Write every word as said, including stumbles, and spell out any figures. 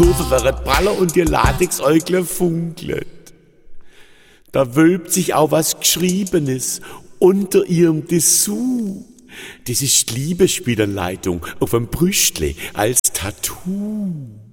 Kurve während Baller und ihr Latexäugle funkelt. Da wölbt sich auch was Geschriebenes unter ihrem Dessous. Das ist die Liebesspielanleitung auf dem Brüstle als Tattoo.